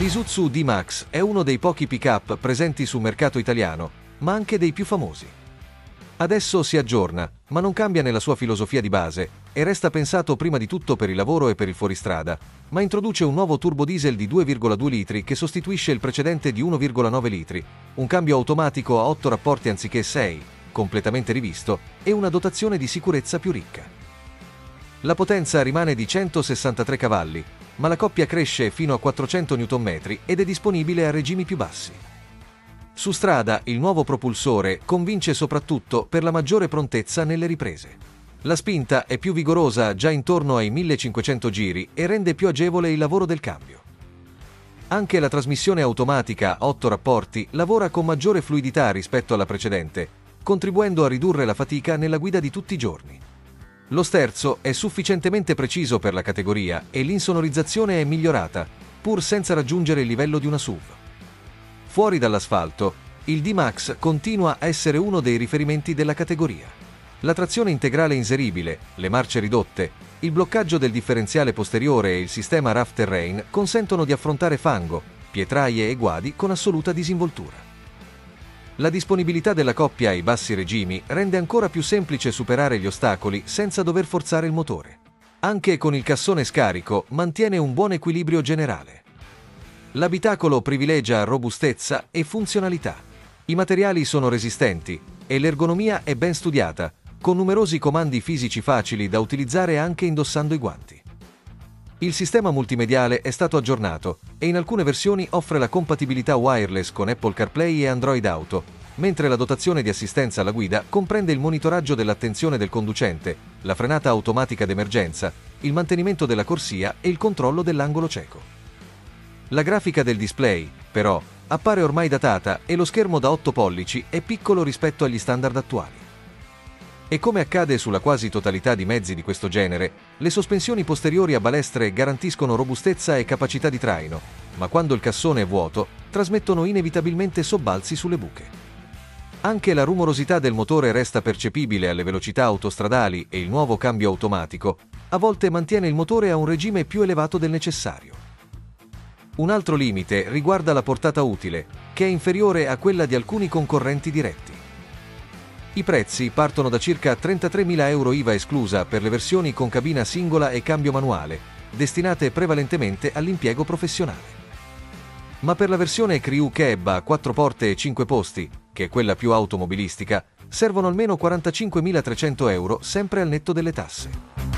L'Isuzu D-Max è uno dei pochi pick-up presenti sul mercato italiano, ma anche dei più famosi. Adesso si aggiorna, ma non cambia nella sua filosofia di base e resta pensato prima di tutto per il lavoro e per il fuoristrada, ma introduce un nuovo turbodiesel di 2,2 litri che sostituisce il precedente di 1,9 litri, un cambio automatico a 8 rapporti anziché 6, completamente rivisto, e una dotazione di sicurezza più ricca. La potenza rimane di 163 cavalli, ma la coppia cresce fino a 400 Nm ed è disponibile a regimi più bassi. Su strada, il nuovo propulsore convince soprattutto per la maggiore prontezza nelle riprese. La spinta è più vigorosa già intorno ai 1500 giri e rende più agevole il lavoro del cambio. Anche la trasmissione automatica a 8 rapporti lavora con maggiore fluidità rispetto alla precedente, contribuendo a ridurre la fatica nella guida di tutti i giorni. Lo sterzo è sufficientemente preciso per la categoria e l'insonorizzazione è migliorata, pur senza raggiungere il livello di una SUV. Fuori dall'asfalto, il D-Max continua a essere uno dei riferimenti della categoria. La trazione integrale inseribile, le marce ridotte, il bloccaggio del differenziale posteriore e il sistema RAV Terrain consentono di affrontare fango, pietraie e guadi con assoluta disinvoltura. La disponibilità della coppia ai bassi regimi rende ancora più semplice superare gli ostacoli senza dover forzare il motore. Anche con il cassone scarico mantiene un buon equilibrio generale. L'abitacolo privilegia robustezza e funzionalità. I materiali sono resistenti e l'ergonomia è ben studiata, con numerosi comandi fisici facili da utilizzare anche indossando i guanti. Il sistema multimediale è stato aggiornato e in alcune versioni offre la compatibilità wireless con Apple CarPlay e Android Auto, mentre la dotazione di assistenza alla guida comprende il monitoraggio dell'attenzione del conducente, la frenata automatica d'emergenza, il mantenimento della corsia e il controllo dell'angolo cieco. La grafica del display, però, appare ormai datata e lo schermo da 8 pollici è piccolo rispetto agli standard attuali. E come accade sulla quasi totalità di mezzi di questo genere, le sospensioni posteriori a balestre garantiscono robustezza e capacità di traino, ma quando il cassone è vuoto, trasmettono inevitabilmente sobbalzi sulle buche. Anche la rumorosità del motore resta percepibile alle velocità autostradali e il nuovo cambio automatico a volte mantiene il motore a un regime più elevato del necessario. Un altro limite riguarda la portata utile, che è inferiore a quella di alcuni concorrenti diretti. I prezzi partono da circa 33.000 euro IVA esclusa per le versioni con cabina singola e cambio manuale, destinate prevalentemente all'impiego professionale. Ma per la versione Crew Cab a 4 porte e 5 posti, che è quella più automobilistica, servono almeno 45.300 euro sempre al netto delle tasse.